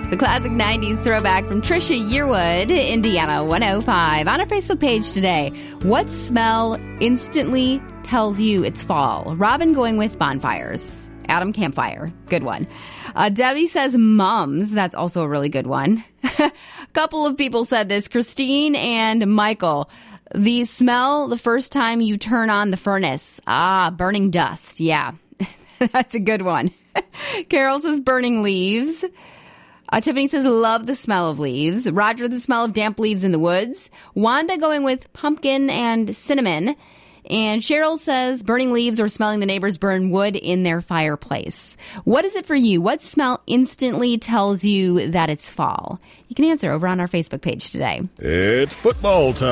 It's a classic 90s throwback from Trisha Yearwood, Indiana 105. On our Facebook page today, what smell instantly tells you it's fall? Robin going with bonfires. Adam, campfire. Good one. Debbie says mums. That's also a really good one. A couple of people said this. Christine and Michael. The smell the first time you turn on the furnace. Burning dust. Yeah, that's a good one. Carol says burning leaves. Tiffany says, love the smell of leaves. Roger, the smell of damp leaves in the woods. Wanda going with pumpkin and cinnamon. And Cheryl says, burning leaves or smelling the neighbors burn wood in their fireplace. What is it for you? What smell instantly tells you that it's fall? You can answer over on our Facebook page today. It's football time.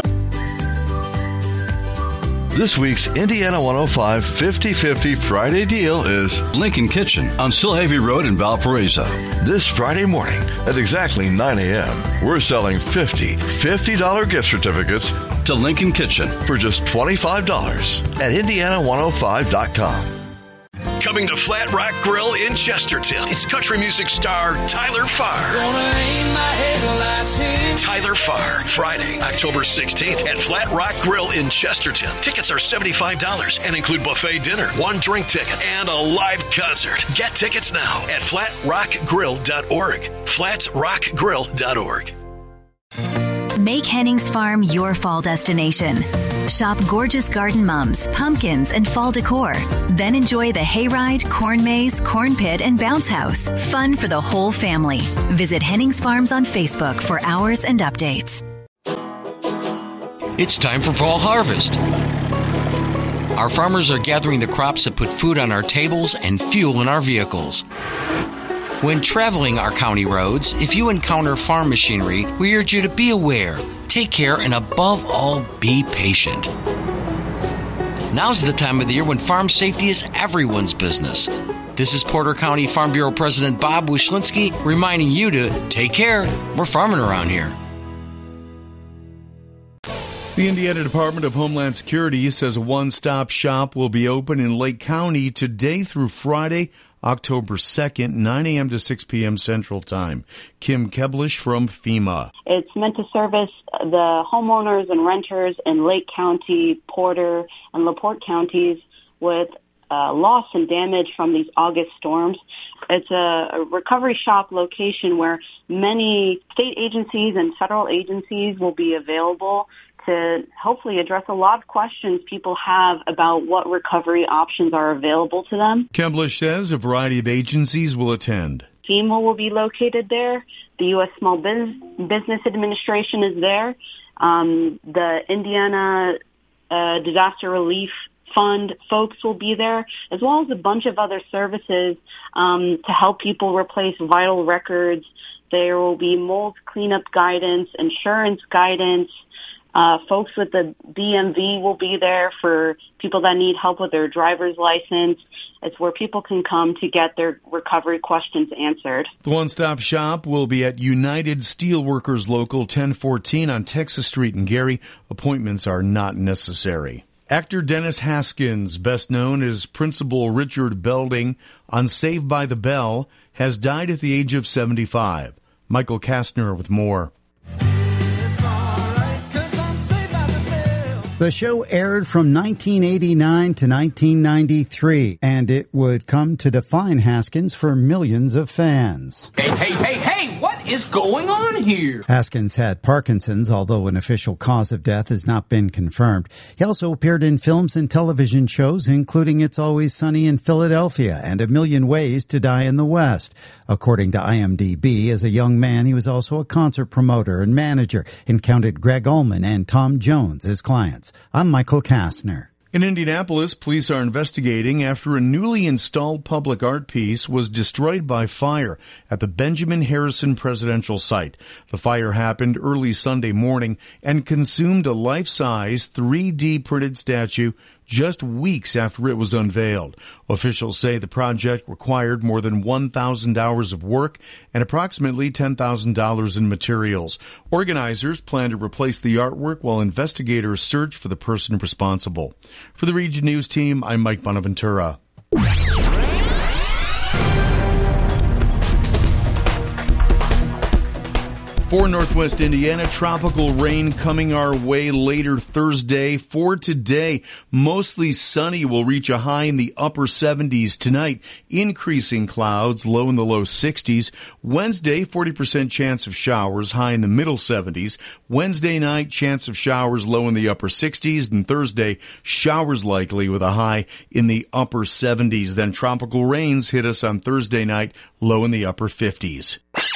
This week's Indiana 105 50-50 Friday deal is Lincoln Kitchen on Silhavy Road in Valparaiso. This Friday morning at exactly 9 a.m. We're selling $50 gift certificates to Lincoln Kitchen for just $25 at Indiana105.com. Coming to Flat Rock Grill in Chesterton, it's country music star Tyler Farr. Tyler Farr, Friday, October 16th at Flat Rock Grill in Chesterton. Tickets are $75 and include buffet dinner, one drink ticket, and a live concert. Get tickets now at flatrockgrill.org. flatrockgrill.org. Make Hennings Farm your fall destination. Shop gorgeous garden mums, pumpkins, and fall decor. Then enjoy the hayride, corn maze, corn pit, and bounce house. Fun for the whole family. Visit Hennings Farms on Facebook for hours and updates. It's time for fall harvest. Our farmers are gathering the crops that put food on our tables and fuel in our vehicles. When traveling our county roads, if you encounter farm machinery, we urge you to be aware, take care, and above all, be patient. Now's the time of the year when farm safety is everyone's business. This is Porter County Farm Bureau President Bob Wyszynski reminding you to take care. We're farming around here. The Indiana Department of Homeland Security says a one-stop shop will be open in Lake County today through Friday, October 2nd, 9 a.m. to 6 p.m. Central Time. Kim Keblish from FEMA. It's meant to service the homeowners and renters in Lake County, Porter, and LaPorte counties with loss and damage from these August storms. It's a recovery shop location where many state agencies and federal agencies will be available to hopefully address a lot of questions people have about what recovery options are available to them. Keblish says a variety of agencies will attend. FEMA will be located there. The U.S. Small Business Administration is there. The Indiana Disaster Relief Fund folks will be there, as well as a bunch of other services to help people replace vital records. There will be mold cleanup guidance, insurance guidance. Folks with the DMV will be there for people that need help with their driver's license. It's where people can come to get their recovery questions answered. The one-stop shop will be at United Steelworkers Local 1014 on Texas Street in Gary. Appointments are not necessary. Actor Dennis Haskins, best known as Principal Richard Belding on Saved by the Bell, has died at the age of 75. Michael Kastner with more. The show aired from 1989 to 1993, and it would come to define Haskins for millions of fans. Hey, what is going on here? Haskins had Parkinson's, although an official cause of death has not been confirmed. He also appeared in films and television shows, including It's Always Sunny in Philadelphia and A Million Ways to Die in the West. According to IMDb, as a young man, he was also a concert promoter and manager and counted Greg Allman and Tom Jones as clients. I'm Michael Kastner. In Indianapolis, police are investigating after a newly installed public art piece was destroyed by fire at the Benjamin Harrison Presidential Site. The fire happened early Sunday morning and consumed a life-size 3D printed statue just weeks after it was unveiled. Officials say the project required more than 1,000 hours of work and approximately $10,000 in materials. Organizers plan to replace the artwork while investigators search for the person responsible. For the Region News team, I'm Mike Bonaventura. For Northwest Indiana, tropical rain coming our way later Thursday. For today, mostly sunny. We'll reach a high in the upper 70s tonight. Increasing clouds, low in the low 60s. Wednesday, 40% chance of showers, high in the middle 70s. Wednesday night, chance of showers, low in the upper 60s. And Thursday, showers likely with a high in the upper 70s. Then tropical rains hit us on Thursday night, low in the upper 50s.